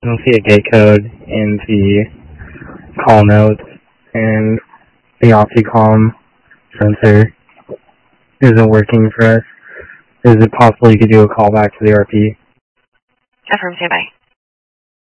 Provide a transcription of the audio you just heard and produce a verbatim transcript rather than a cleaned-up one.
I don't see a gate code in the call notes, and the OptiComm sensor isn't working for us. Is it possible you could do a call back to the R P? Affirm, stand by.